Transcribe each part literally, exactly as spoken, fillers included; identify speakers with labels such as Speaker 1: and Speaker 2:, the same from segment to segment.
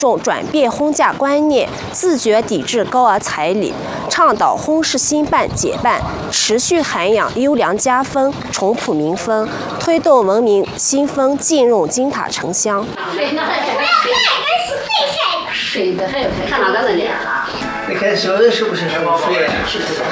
Speaker 1: 众转变婚嫁观念，自觉抵制高额彩礼，倡导婚事兴办解办，持续涵养优良家风，重朴民风，推动文明新风进入金塔城乡。
Speaker 2: 水的还有看哪个人脸了？
Speaker 3: 你看小的是不是很水啊？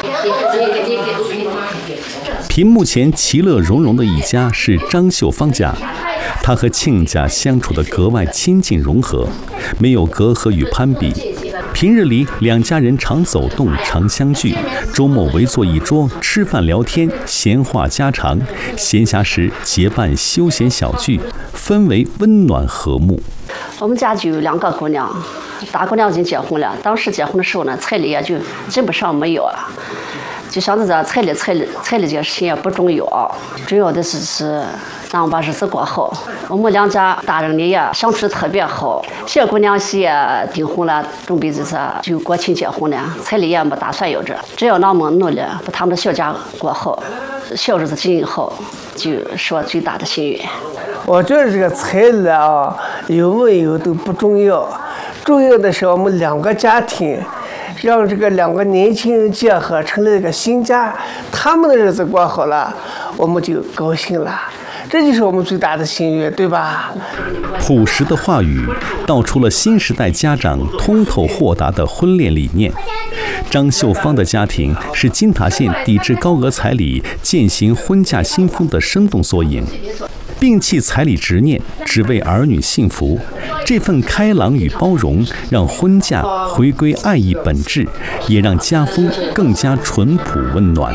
Speaker 4: 屏幕前其乐融融的一家是张秀芳家，她和亲家相处得格外亲近融合，没有隔阂与攀比。平日里两家人常走动，常相聚，周末围坐一桌吃饭聊天，闲话家常，闲暇时结伴休闲小聚，氛围温暖和睦。
Speaker 2: 我们家就有两个姑娘，大姑娘已经结婚了。当时结婚的时候呢，彩礼也就基本上没有了。就想着这彩礼、彩礼、彩礼这个事情也不重要，主要的是是让我把日子过好。我们两家大人里也相处得特别好。小姑娘些也订婚了，准备就是就国庆结婚了，彩礼也没打算要着。只要俺们努力把他们的小家过好，小日子经营好，就是我最大的心愿。
Speaker 3: 我觉得这个彩礼啊，有没有都不重要，重要的是我们两个家庭。让这个两个年轻人结合成了一个新家，他们的日子过好了，我们就高兴了，这就是我们最大的心愿，对吧？
Speaker 4: 朴实的话语道出了新时代家长通透豁达的婚恋理念。张秀芳的家庭是金塔县抵制高额彩礼、践行婚嫁新风的生动缩影。摒弃彩礼执念，只为儿女幸福。这份开朗与包容，让婚嫁回归爱意本质，也让家风更加淳朴温暖。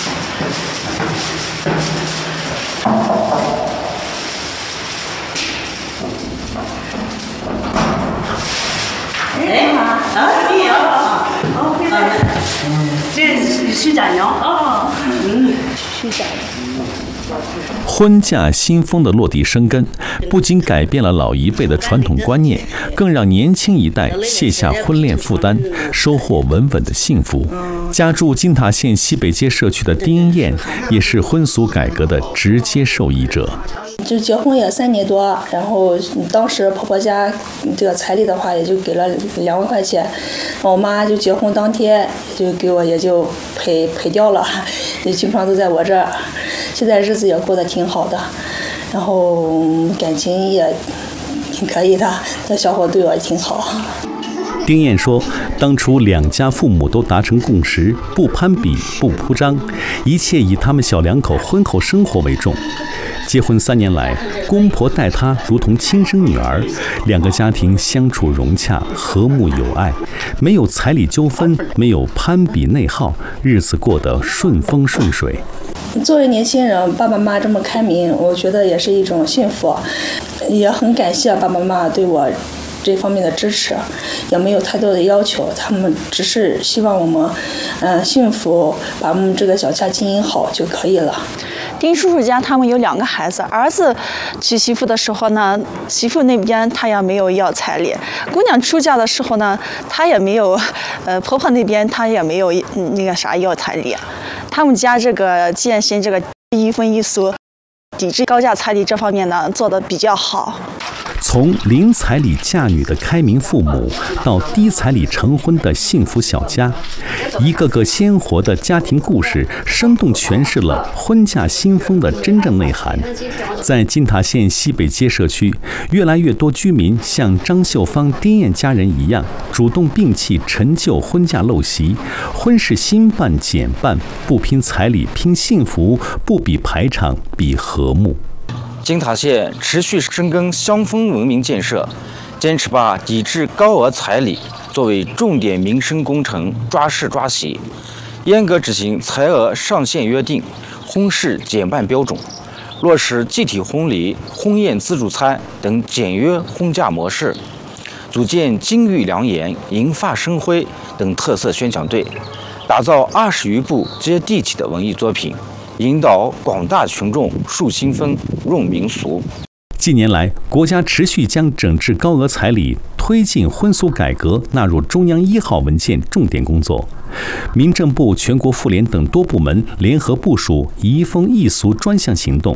Speaker 5: 哎，啊，你啊，哦，回来了，这是徐家娘啊，嗯，徐家娘。
Speaker 4: 婚嫁新风的落地生根，不仅改变了老一辈的传统观念，更让年轻一代卸下婚恋负担，收获稳稳的幸福。家住金塔县西北街社区的丁英燕，也是婚俗改革的直接受益者。
Speaker 6: 就结婚也三年多，然后当时婆婆家这个彩礼的话，也就给了两万块钱，我妈就结婚当天就给我也就赔赔掉了，也基本上都在我这儿。现在日子也过得挺好的，然后感情也挺可以的，这小伙对我也挺好。
Speaker 4: 丁燕说，当初两家父母都达成共识，不攀比，不铺张，一切以他们小两口婚后生活为重。结婚三年来，公婆待她如同亲生女儿，两个家庭相处融洽，和睦友爱，没有彩礼纠纷，没有攀比内耗，日子过得顺风顺水。
Speaker 6: 作为年轻人，爸爸妈妈这么开明，我觉得也是一种幸福，也很感谢爸爸妈妈对我这方面的支持，也没有太多的要求，他们只是希望我们，嗯、呃，幸福，把我们这个小家经营好就可以了。
Speaker 7: 丁叔叔家他们有两个孩子，儿子娶媳妇的时候呢，媳妇那边他也没有要彩礼；姑娘出嫁的时候呢，她也没有，呃，婆婆那边她也没有那个啥要彩礼。他们家这个践行这个一婚一俗、抵制高价彩礼这方面呢，做得比较好。
Speaker 4: 从零彩礼嫁女的开明父母，到低彩礼成婚的幸福小家，一个个鲜活的家庭故事，生动诠释了婚嫁新风的真正内涵。在金塔县西北街社区，越来越多居民像张秀芳、丁燕家人一样，主动摒弃陈旧婚嫁陋习，婚事新办简办，不拼彩礼拼幸福，不比排场比和睦。
Speaker 8: 金塔县持续深耕乡风文明建设，坚持把抵制高额彩礼作为重点民生工程抓实抓细，严格执行财额上限约定、婚事减办标准，落实集体婚礼、婚宴自助餐等简约婚嫁模式，组建金玉良言、银发生辉等特色宣讲队，打造二十余部接地气的文艺作品，引导广大群众树新风、润民俗。
Speaker 4: 近年来，国家持续将整治高额彩礼、推进婚俗改革纳入中央一号文件重点工作。民政部、全国妇联等多部门联合部署移风易俗专项行动，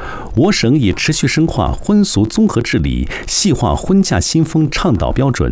Speaker 4: 我省也持续深化婚俗综合治理，细化婚嫁新风倡导标准，